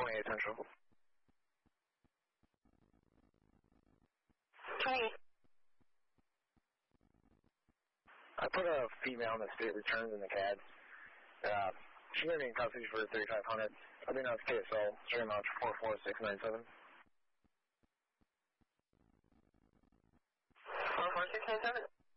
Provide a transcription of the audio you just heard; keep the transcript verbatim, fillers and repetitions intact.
twenty-eight Central. twenty-eight. I put a female in the state returns in the C A D. Uh, she's going to be in custody for thirty-five hundred. I've been on K S L, stream out four four six nine seven. four four six nine seven?